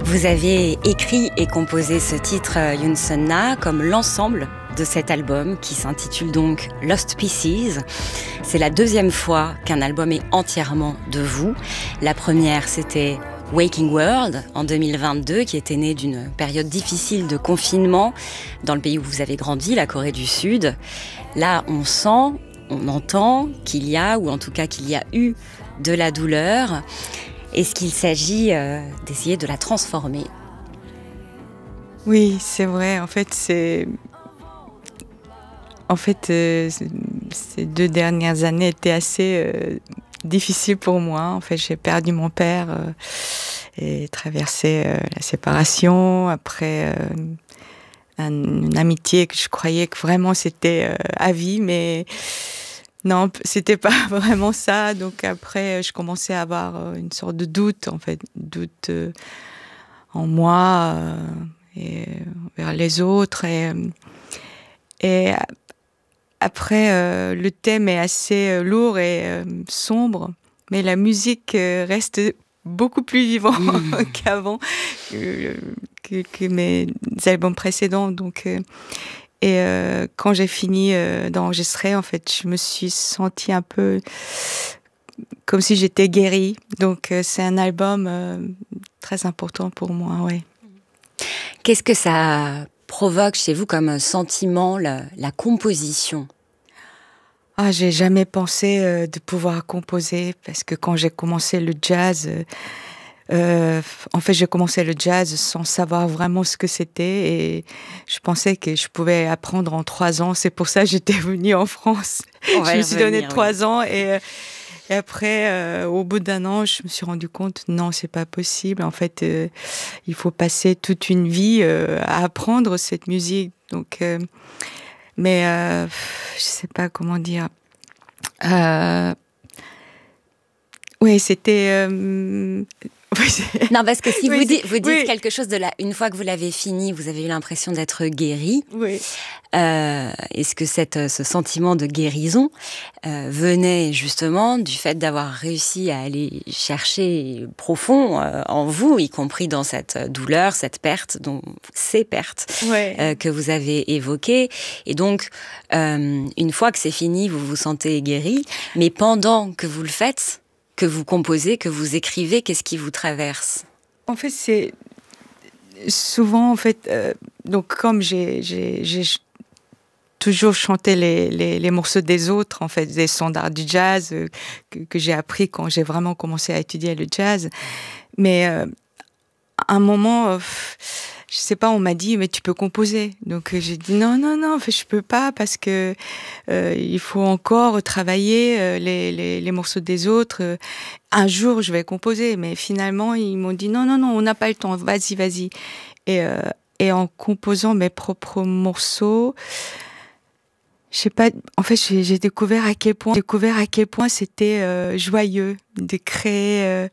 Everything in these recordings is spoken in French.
Vous avez écrit et composé ce titre Yunsun Na comme l'ensemble de cet album qui s'intitule donc Lost Pieces. C'est la deuxième fois qu'un album est entièrement de vous. La première, c'était Waking World en 2022, qui était né d'une période difficile de confinement dans le pays où vous avez grandi, la Corée du Sud. Là, on sent, on entend qu'il y a, ou en tout cas qu'il y a eu de la douleur. Est-ce qu'il s'agit d'essayer de la transformer ? Oui, c'est vrai. En fait, ces 2 dernières années étaient assez difficiles pour moi. En fait, j'ai perdu mon père et traversé la séparation. Après, une amitié que je croyais que vraiment c'était à vie, mais non, c'était pas vraiment ça. Donc après, je commençais à avoir une sorte de doute, en fait, doute en moi et vers les autres. Et après, le thème est assez lourd et sombre, mais la musique reste beaucoup plus vivante qu'avant, que mes albums précédents. Donc quand j'ai fini d'enregistrer, en fait, je me suis sentie un peu comme si j'étais guérie. Donc c'est un album très important pour moi, ouais. Qu'est-ce que ça provoque chez vous comme sentiment, la composition ? Ah, j'ai jamais pensé de pouvoir composer, parce que quand j'ai commencé le jazz, en fait, j'ai commencé le jazz sans savoir vraiment ce que c'était, et je pensais que je pouvais apprendre en 3 ans. C'est pour ça que j'étais venue en France. Je me suis donné 3 ans et après, au bout d'1 an, je me suis rendu compte, non, c'est pas possible. En fait, il faut passer toute une vie à apprendre cette musique. Donc, mais je sais pas comment dire. Oui, c'était. Non, parce que si oui, vous dites oui. quelque chose de là, une fois que vous l'avez fini, vous avez eu l'impression d'être guéri. Oui. Est-ce que ce sentiment de guérison venait justement du fait d'avoir réussi à aller chercher profond en vous, y compris dans cette douleur, cette perte, ces pertes que vous avez évoquées. Et donc, une fois que c'est fini, vous vous sentez guéri. Mais pendant que vous le faites, que vous composez, que vous écrivez, qu'est-ce qui vous traverse ? En fait, c'est souvent, en fait, donc comme j'ai toujours chanté les morceaux des autres, en fait, des standards du jazz que j'ai appris quand j'ai vraiment commencé à étudier le jazz. Mais à un moment, je sais pas, on m'a dit, mais tu peux composer. Donc j'ai dit non, en fait, je peux pas, parce que il faut encore travailler les morceaux des autres. Un jour, je vais composer. Mais finalement, ils m'ont dit non, on n'a pas le temps. Vas-y. Et en composant mes propres morceaux, je sais pas. En fait, j'ai découvert à quel point c'était joyeux de créer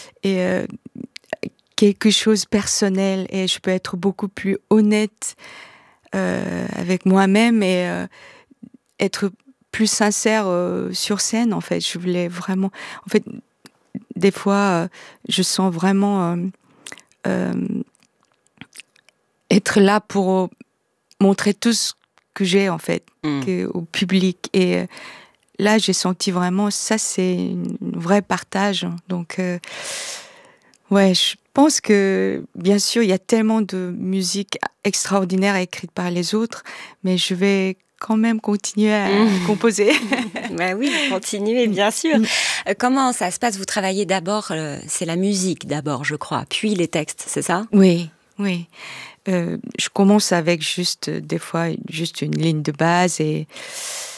quelque chose personnel, et je peux être beaucoup plus honnête avec moi-même et être plus sincère sur scène. En fait, je voulais vraiment. En fait, des fois, je sens vraiment être là pour montrer tout ce que j'ai, en fait, au public. Et là, j'ai senti vraiment ça, c'est un vrai partage. Donc, ouais, je pense que, bien sûr, il y a tellement de musique extraordinaire écrite par les autres, mais je vais quand même continuer à composer. Ben oui, continuez, bien sûr. Comment ça se passe ? Vous travaillez d'abord, c'est la musique d'abord, je crois, puis les textes, c'est ça ? Oui. Je commence avec des fois, juste une ligne de base, et